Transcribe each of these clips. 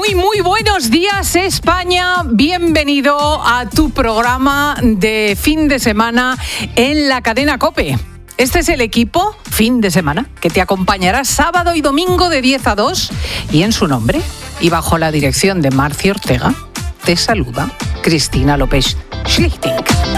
Muy buenos días, España. Bienvenido a tu programa de fin de semana en la cadena COPE. Este es el equipo, fin de semana, que te acompañará sábado y domingo de 10 a 2. Y en su nombre, y bajo la dirección de Marci Ortega, te saluda Cristina López Schlichting.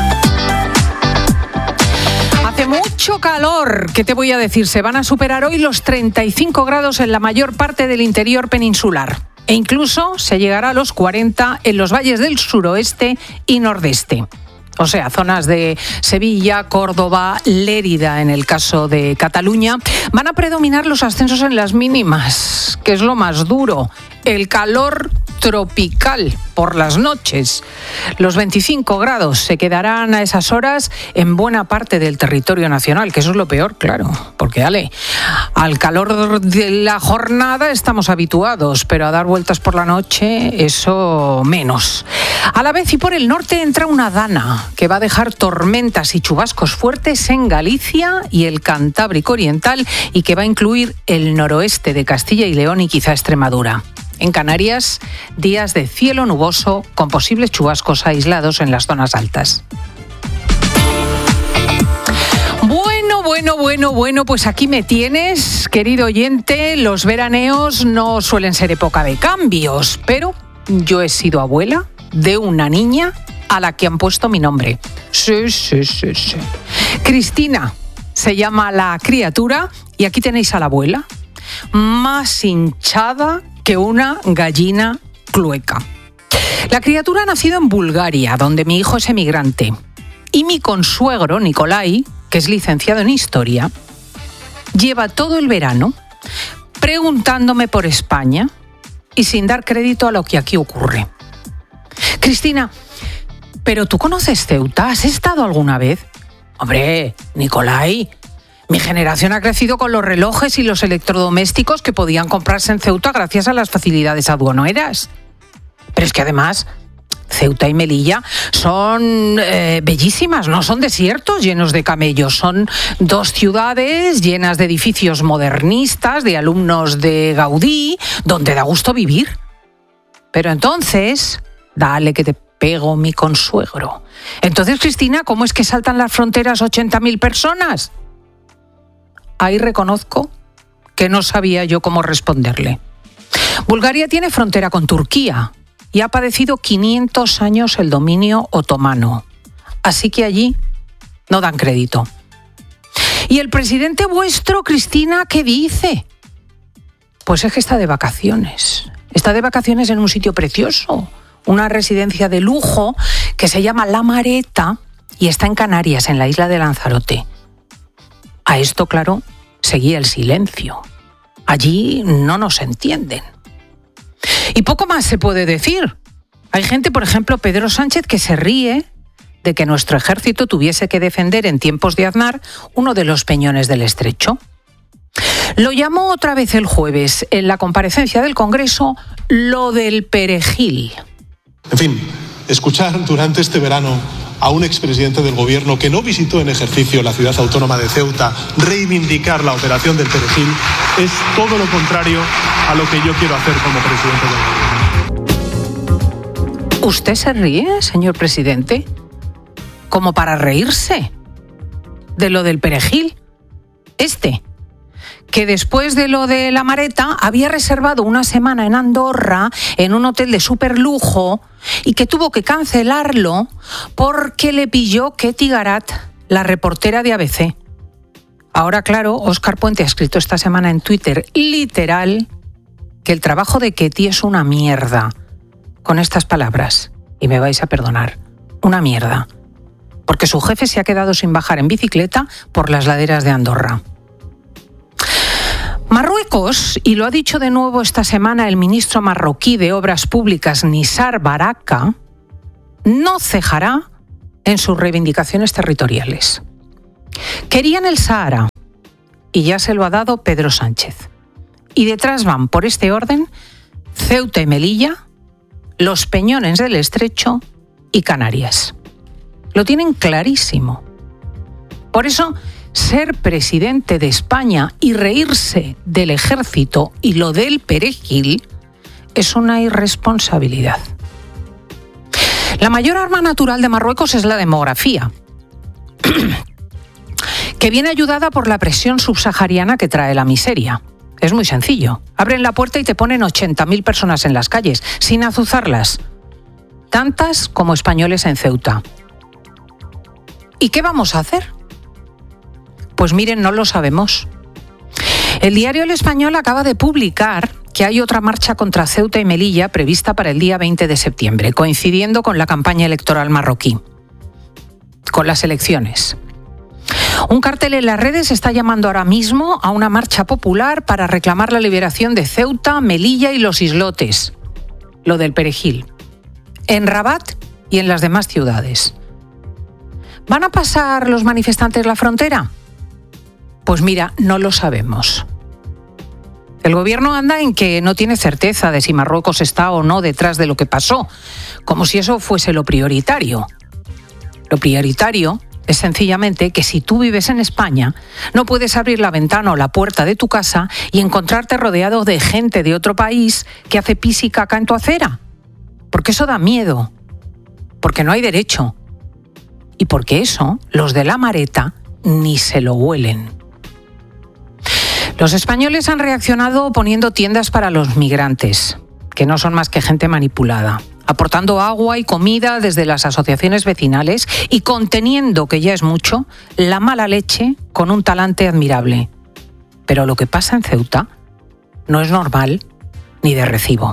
Hace mucho calor, ¿qué te voy a decir? Se van a superar hoy los 35 grados en la mayor parte del interior peninsular. E incluso se llegará a los 40 en los valles del suroeste y nordeste. O sea, zonas de Sevilla, Córdoba, Lérida, en el caso de Cataluña. Van a predominar los ascensos en las mínimas, que es lo más duro. El calor tropical por las noches. Los 25 grados se quedarán a esas horas en buena parte del territorio nacional, que eso es lo peor, claro, porque al calor de la jornada estamos habituados, pero a dar vueltas por la noche, eso menos. A la vez y por el norte entra una dana que va a dejar tormentas y chubascos fuertes en Galicia y el Cantábrico Oriental y que va a incluir el noroeste de Castilla y León y quizá Extremadura. En Canarias, días de cielo nuboso con posibles chubascos aislados en las zonas altas. Bueno, pues aquí me tienes, querido oyente. Los veraneos no suelen ser época de cambios, pero yo he sido abuela de una niña a la que han puesto mi nombre. Sí. Cristina se llama la criatura y aquí tenéis a la abuela, más hinchada que una gallina clueca. La criatura ha nacido en Bulgaria, donde mi hijo es emigrante. Y mi consuegro, Nicolai, que es licenciado en Historia, lleva todo el verano preguntándome por España y sin dar crédito a lo que aquí ocurre. Cristina, ¿pero tú conoces Ceuta? ¿Has estado alguna vez? Hombre, Nicolai, mi generación ha crecido con los relojes y los electrodomésticos que podían comprarse en Ceuta gracias a las facilidades aduaneras. Pero es que además Ceuta y Melilla son bellísimas, no son desiertos llenos de camellos, son dos ciudades llenas de edificios modernistas, de alumnos de Gaudí, donde da gusto vivir. Pero entonces, dale que te pego mi consuegro. Entonces, Cristina, ¿cómo es que saltan las fronteras 80.000 personas? Ahí reconozco que no sabía yo cómo responderle. Bulgaria tiene frontera con Turquía y ha padecido 500 años el dominio otomano. Así que allí no dan crédito. ¿Y el presidente vuestro, Cristina, qué dice? Pues es que está de vacaciones. Está de vacaciones en un sitio precioso, una residencia de lujo que se llama La Mareta y está en Canarias, en la isla de Lanzarote. A esto, claro, seguía el silencio. Allí no nos entienden. Y poco más se puede decir. Hay gente, por ejemplo, Pedro Sánchez, que se ríe de que nuestro ejército tuviese que defender en tiempos de Aznar uno de los peñones del Estrecho. Lo llamó otra vez el jueves, en la comparecencia del Congreso, lo del perejil. En fin, escuchar durante este verano a un expresidente del gobierno que no visitó en ejercicio la ciudad autónoma de Ceuta reivindicar la operación del perejil es todo lo contrario a lo que yo quiero hacer como presidente del gobierno. ¿Usted se ríe, señor presidente? ¿Como para reírse de lo del perejil? Que después de lo de La Mareta había reservado una semana en Andorra en un hotel de superlujo y que tuvo que cancelarlo porque le pilló Ketty Garat, la reportera de ABC. Ahora, claro, Óscar Puente ha escrito esta semana en Twitter, literal, que el trabajo de Ketty es una mierda. Con estas palabras, y me vais a perdonar, una mierda. Porque su jefe se ha quedado sin bajar en bicicleta por las laderas de Andorra. Marruecos, y lo ha dicho de nuevo esta semana el ministro marroquí de Obras Públicas, Nissar Baraka, no cejará en sus reivindicaciones territoriales. Querían el Sáhara y ya se lo ha dado Pedro Sánchez. Y detrás van, por este orden, Ceuta y Melilla, los Peñones del Estrecho y Canarias. Lo tienen clarísimo. Por eso, ser presidente de España y reírse del ejército y lo del perejil es una irresponsabilidad. La mayor arma natural de Marruecos es la demografía, que viene ayudada por la presión subsahariana que trae la miseria. Es muy sencillo. Abren la puerta y te ponen 80.000 personas en las calles, sin azuzarlas. Tantas como españoles en Ceuta. ¿Y qué vamos a hacer? Pues miren, no lo sabemos. El diario El Español acaba de publicar que hay otra marcha contra Ceuta y Melilla prevista para el día 20 de septiembre, coincidiendo con la campaña electoral marroquí, con las elecciones. Un cartel en las redes está llamando ahora mismo a una marcha popular para reclamar la liberación de Ceuta, Melilla y los islotes, lo del Perejil, en Rabat y en las demás ciudades. ¿Van a pasar los manifestantes la frontera? Pues mira, no lo sabemos. El gobierno anda en que no tiene certeza de si Marruecos está o no detrás de lo que pasó, como si eso fuese lo prioritario. Lo prioritario es sencillamente que si tú vives en España, no puedes abrir la ventana o la puerta de tu casa y encontrarte rodeado de gente de otro país que hace pis y caca en tu acera. Porque eso da miedo. Porque no hay derecho. Y porque eso, los de la Mareta ni se lo huelen. Los españoles han reaccionado poniendo tiendas para los migrantes, que no son más que gente manipulada, aportando agua y comida desde las asociaciones vecinales y conteniendo, que ya es mucho, la mala leche con un talante admirable. Pero lo que pasa en Ceuta no es normal ni de recibo.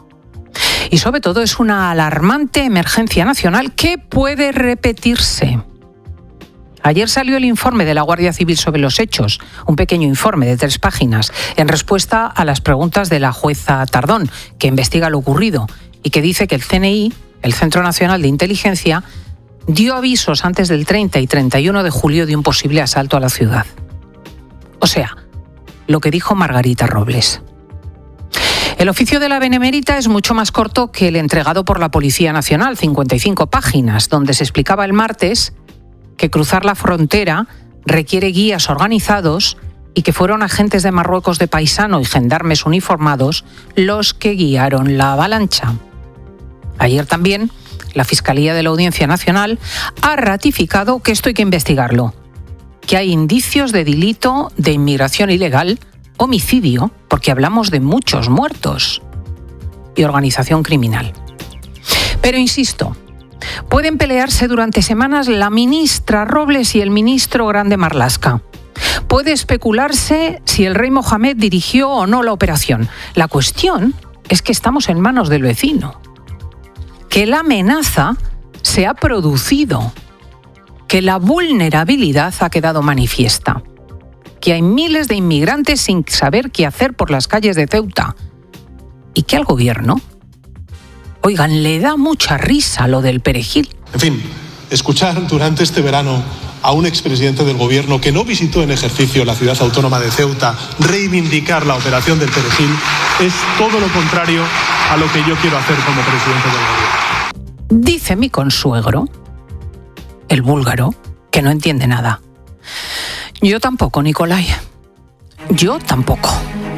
Y sobre todo es una alarmante emergencia nacional que puede repetirse. Ayer salió el informe de la Guardia Civil sobre los hechos, un pequeño informe de 3 páginas, en respuesta a las preguntas de la jueza Tardón, que investiga lo ocurrido y que dice que el CNI, el Centro Nacional de Inteligencia, dio avisos antes del 30 y 31 de julio de un posible asalto a la ciudad. O sea, lo que dijo Margarita Robles. El oficio de la Benemérita es mucho más corto que el entregado por la Policía Nacional, 55 páginas, donde se explicaba el martes que cruzar la frontera requiere guías organizados y que fueron agentes de Marruecos de paisano y gendarmes uniformados los que guiaron la avalancha. Ayer también la Fiscalía de la Audiencia Nacional ha ratificado que esto hay que investigarlo, que hay indicios de delito de inmigración ilegal, homicidio, porque hablamos de muchos muertos, y organización criminal. Pero insisto, pueden pelearse durante semanas la ministra Robles y el ministro Grande Marlaska. Puede especularse si el rey Mohamed dirigió o no la operación. La cuestión es que estamos en manos del vecino, que la amenaza se ha producido, que la vulnerabilidad ha quedado manifiesta, que hay miles de inmigrantes sin saber qué hacer por las calles de Ceuta y que al gobierno, oigan, le da mucha risa lo del Perejil. En fin, escuchar durante este verano a un expresidente del gobierno que no visitó en ejercicio la ciudad autónoma de Ceuta reivindicar la operación del Perejil es todo lo contrario a lo que yo quiero hacer como presidente del gobierno. Dice mi consuegro, el búlgaro, que no entiende nada. Yo tampoco, Nicolai. Yo tampoco.